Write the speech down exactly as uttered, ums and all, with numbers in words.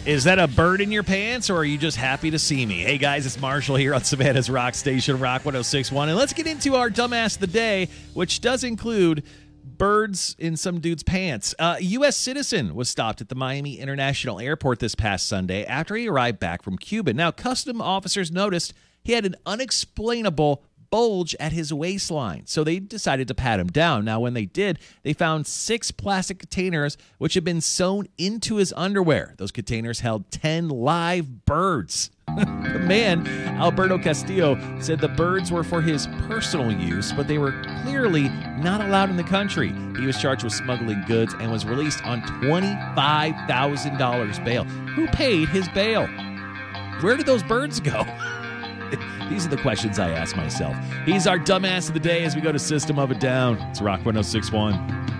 Is that a bird in your pants, or are you just happy to see me? Hey, guys, it's Marshall here on Savannah's Rock Station, Rock one oh six point one. And let's get into our Dumbass of the Day, which does include birds in some dude's pants. Uh, a U S citizen was stopped at the Miami International Airport this past Sunday after he arrived back from Cuba. Now, custom officers noticed he had an unexplainable bulge at his waistline, so they decided to pat him down. Now, when they did, they found six plastic containers which had been sewn into his underwear. Those containers held ten live birds. The man, Alberto Castillo, said the birds were for his personal use, but they were clearly not allowed in the country. He was charged with smuggling goods and was released on twenty-five thousand dollars bail. Who paid his bail? Where did those birds go? These are the questions I ask myself. He's our Dumbass of the Day as we go to System of a Down. It's Rock one oh six point one.